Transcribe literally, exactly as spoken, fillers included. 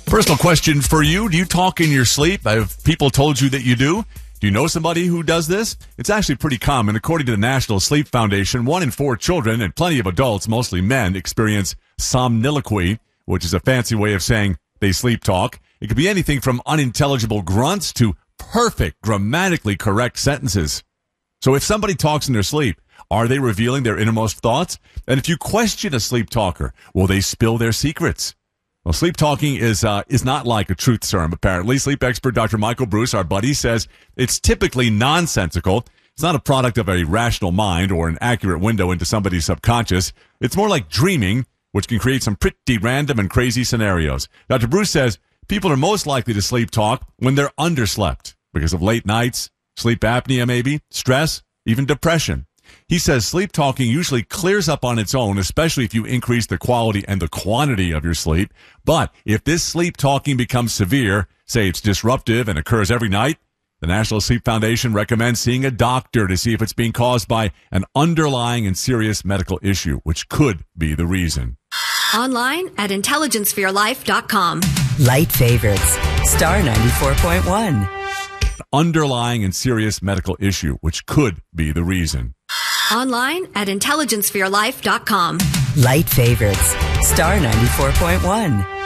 Personal question for you. Do you talk in your sleep? Have people told you that you do? Do you know somebody who does this? It's actually pretty common. According to the National Sleep Foundation, one in four children and plenty of adults, mostly men, experience somniloquy, which is a fancy way of saying they sleep talk. It could be anything from unintelligible grunts to perfect, grammatically correct sentences. So if somebody talks in their sleep, are they revealing their innermost thoughts? And if you question a sleep talker, will they spill their secrets? Well, sleep talking is uh, is not like a truth serum, apparently. Sleep expert Doctor Michael Bruce, our buddy, says it's typically nonsensical. It's not a product of a rational mind or an accurate window into somebody's subconscious. It's more like dreaming, which can create some pretty random and crazy scenarios. Doctor Bruce says people are most likely to sleep talk when they're underslept because of late nights, sleep apnea maybe, stress, even depression. He says sleep talking usually clears up on its own, especially if you increase the quality and the quantity of your sleep. But if this sleep talking becomes severe, say it's disruptive and occurs every night, the National Sleep Foundation recommends seeing a doctor to see if it's being caused by an underlying and serious medical issue, which could be the reason. Online at intelligence for your life dot com. Light favorites. Star ninety-four point one. Underlying and serious medical issue, which could be the reason. Online at intelligence for your life dot com. Light favorites. Star ninety-four point one.